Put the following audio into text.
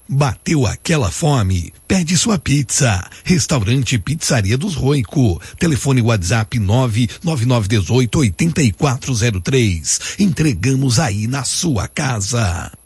Bateu aquela fome? Pede sua pizza. Restaurante Pizzaria dos Roico. Telefone WhatsApp 99918-8403. Entregamos aí na sua casa.